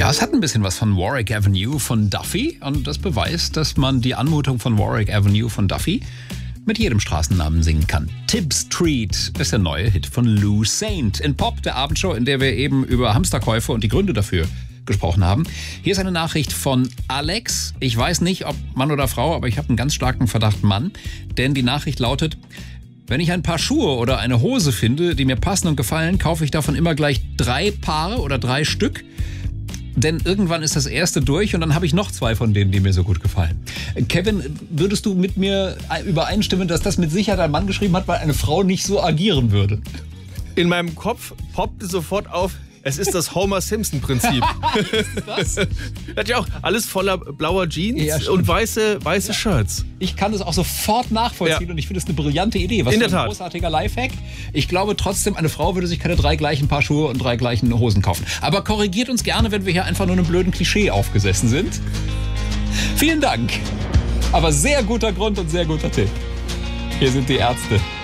Ja, es hat ein bisschen was von Warwick Avenue von Duffy und das beweist, dass man die Anmutung von Warwick Avenue von Duffy mit jedem Straßennamen singen kann. Tib Street ist der neue Hit von Lou Saint in Pop, der Abendshow, in der wir eben über Hamsterkäufe und die Gründe dafür gesprochen haben. Hier ist eine Nachricht von Alex. Ich weiß nicht, ob Mann oder Frau, aber ich habe einen ganz starken Verdacht Mann, denn die Nachricht lautet: Wenn ich ein paar Schuhe oder eine Hose finde, die mir passen und gefallen, kaufe ich davon immer gleich 3 Paar oder 3 Stück. Denn irgendwann ist das erste durch und dann habe ich noch 2 von denen, die mir so gut gefallen. Kevin, würdest du mit mir übereinstimmen, dass das mit Sicherheit ein Mann geschrieben hat, weil eine Frau nicht so agieren würde? In meinem Kopf poppte sofort auf, es ist das Homer-Simpson-Prinzip. Was? Er hat ja auch alles voller blauer Jeans Ja, und weiße Shirts. Ich kann das auch sofort nachvollziehen Ja. und ich finde es eine brillante Idee. Was In für der ein Tat. großartiger Lifehack. Ich glaube trotzdem, eine Frau würde sich keine 3 gleichen Paar Schuhe und 3 gleichen Hosen kaufen. Aber korrigiert uns gerne, wenn wir hier einfach nur einem blöden Klischee aufgesessen sind. Vielen Dank. Aber sehr guter Grund und sehr guter Tipp. Hier sind die Ärzte.